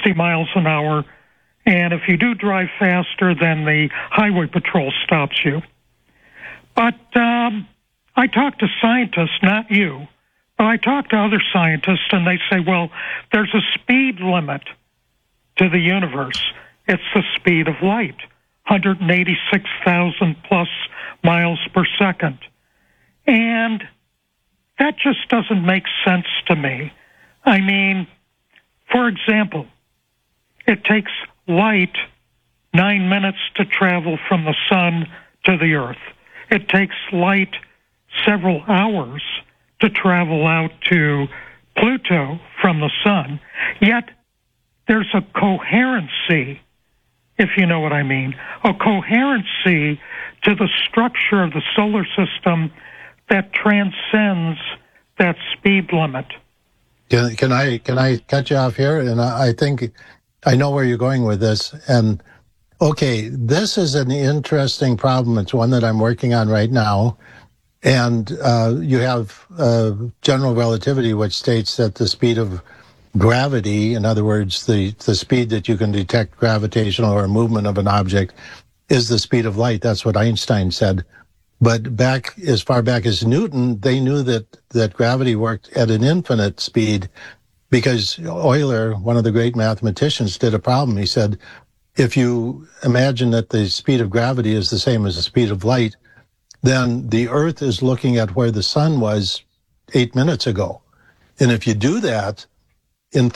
60 miles an hour. And if you do drive faster, then the highway patrol stops you. But I talk to scientists, not you, but I talk to other scientists, and they say, well, there's a speed limit to the universe. It's the speed of light, 186,000 plus miles per second. And that just doesn't make sense to me. I mean, for example, it takes light 9 minutes to travel from the sun to the earth. It takes light several hours to travel out to Pluto from the sun. Yet there's a coherency, if you know what I mean, a coherency to the structure of the solar system that transcends that speed limit. Can I cut you off here? And I think I know where you're going with this. And okay, this is an interesting problem. It's one that I'm working on right now. And you have general relativity, which states that the speed of gravity, in other words, the speed that you can detect gravitational or movement of an object, is the speed of light. That's what Einstein said. But back as far back as Newton, they knew that gravity worked at an infinite speed because Euler, one of the great mathematicians, did a problem. He said, if you imagine that the speed of gravity is the same as the speed of light, then the Earth is looking at where the sun was 8 minutes ago. And if you do that, in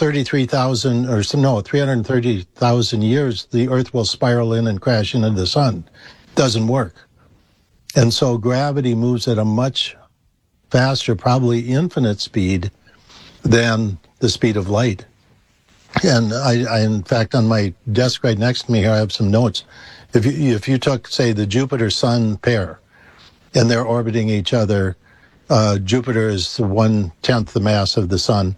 330,000 years, the Earth will spiral in and crash into the sun. Doesn't work. And so gravity moves at a much faster, probably infinite speed than the speed of light. And I in fact, on my desk right next to me here, I have some notes. If you took, say, the Jupiter-Sun pair, and they're orbiting each other, Jupiter is 1/10 the mass of the Sun.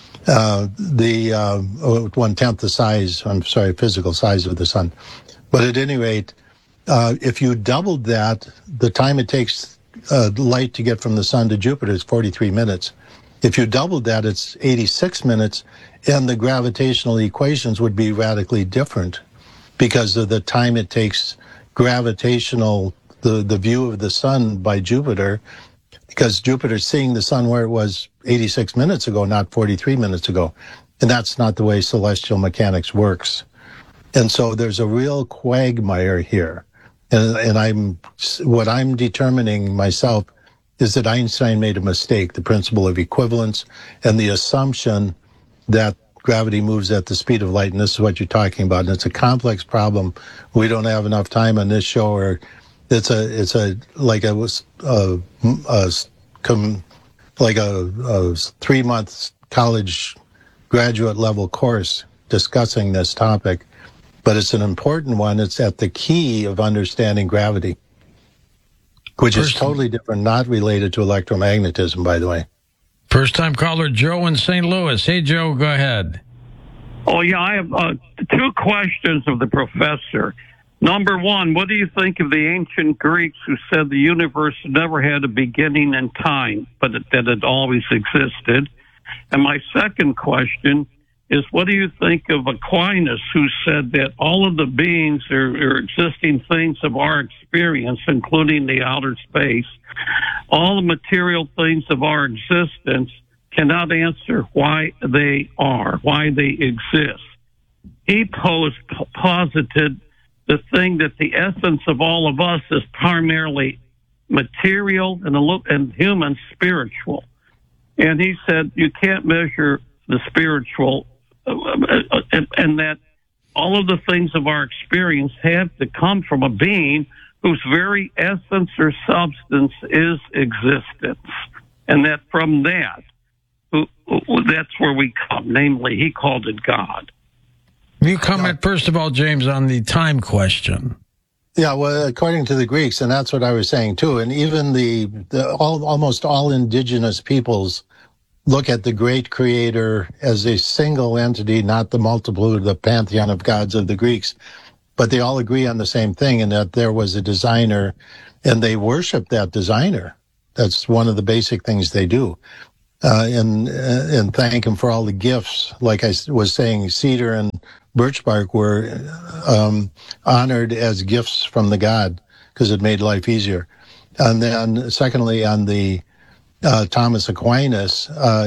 1/10 the size, physical size of the Sun. But at any rate, if you doubled that, the time it takes light to get from the sun to Jupiter is 43 minutes. If you doubled that, it's 86 minutes, and the gravitational equations would be radically different because of the time it takes gravitational, the view of the sun by Jupiter, because Jupiter's seeing the sun where it was 86 minutes ago, not 43 minutes ago. And that's not the way celestial mechanics works. And so there's a real quagmire here. And what I'm determining myself is that Einstein made a mistake, the principle of equivalence and the assumption that gravity moves at the speed of light. And this is what you're talking about. And it's a complex problem. We don't have enough time on this show, or it's a 3-month college graduate level course discussing this topic. But it's an important one. It's at the key of understanding gravity, which is totally different, not related to electromagnetism, by the way. First-time caller Joe in St. Louis. Hey, Joe, go ahead. Oh, yeah, I have 2 questions of the professor. Number one, what do you think of the ancient Greeks who said the universe never had a beginning in time, but that it always existed? And my second question is, what do you think of Aquinas, who said that all of the beings or existing things of our experience, including the outer space, all the material things of our existence, cannot answer why they are, why they exist? He posited the thing that the essence of all of us is primarily material and human spiritual. And he said you can't measure the spiritual, and that all of the things of our experience have to come from a being whose very essence or substance is existence. And that from that, that's where we come. Namely, he called it God. You comment, first of all, James, on the time question. Yeah, well, according to the Greeks, and that's what I was saying too, and even almost all indigenous peoples look at the great creator as a single entity, not the multitude, the pantheon of gods of the Greeks. But they all agree on the same thing, in that there was a designer, and they worship that designer. That's one of the basic things they do. and thank him for all the gifts. Like I was saying, cedar and birch bark were honored as gifts from the God because it made life easier. And then secondly, on the Thomas Aquinas,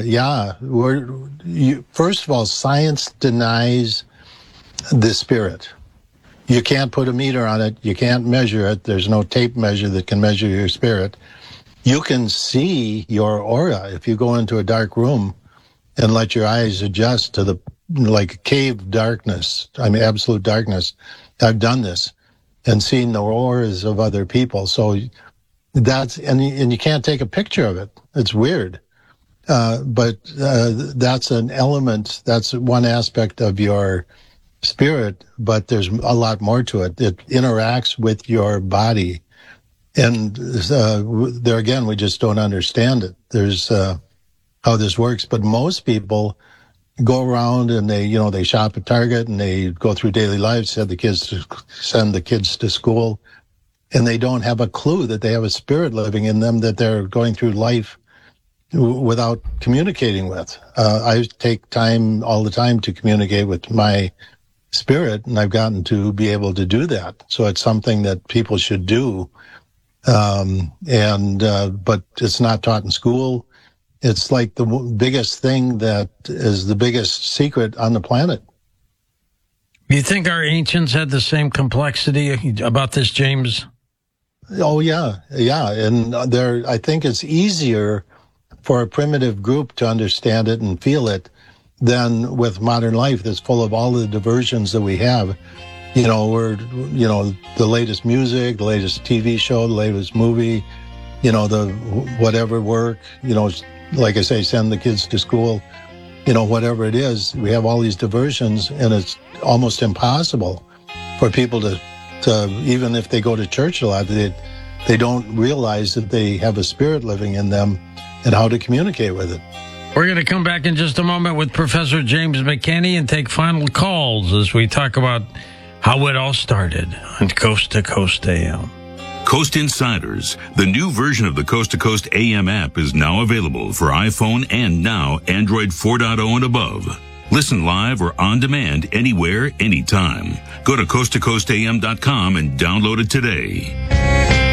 first of all, science denies the spirit. You can't put a meter on it. You can't measure it. There's no tape measure that can measure your spirit. You can see your aura if you go into a dark room and let your eyes adjust to the like cave darkness. I mean, absolute darkness. I've done this and seen the auras of other people. So that's, and you can't take a picture of it. It's weird. But that's an element, that's one aspect of your spirit, but there's a lot more to it. It interacts with your body. And there again, we just don't understand it. There's how this works. But most people go around and they shop at Target and they go through daily lives, send the kids to school, and they don't have a clue that they have a spirit living in them that they're going through life without communicating with. I take time all the time to communicate with my spirit, and I've gotten to be able to do that. So it's something that people should do. But it's not taught in school. It's like the biggest thing that is the biggest secret on the planet. You think our ancients had the same complexity about this, James? Oh, yeah. And I think it's easier for a primitive group to understand it and feel it than with modern life that's full of all the diversions that we have. The latest music, the latest TV show, the latest movie, the whatever work, like I say, send the kids to school, whatever it is. We have all these diversions, and it's almost impossible for people to even if they go to church a lot, they don't realize that they have a spirit living in them and how to communicate with it. We're going to come back in just a moment with Professor James McKinney and take final calls as we talk about how it all started on Coast to Coast AM. Coast Insiders, the new version of the Coast to Coast AM app, is now available for iPhone and now Android 4.0 and above. Listen live or on demand anywhere, anytime. Go to coasttocoastam.com and download it today.